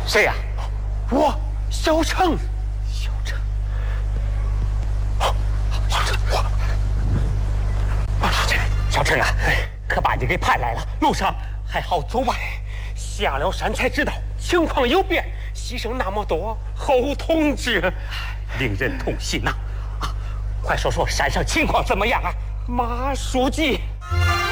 谁呀？我小程。小程，小程啊，可把你给盼来了，路上还好走吧？下了山才知道情况有变，牺牲那么多，侯同志，令人痛心呐！啊，快说说山上情况怎么样啊？马书记。